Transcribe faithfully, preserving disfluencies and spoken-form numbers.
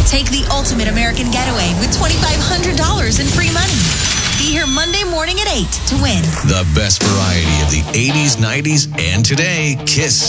Take the ultimate American getaway with twenty-five hundred dollars in free money. Be here Monday morning at eight to win. The best variety of the eighties, nineties, and today. Kiss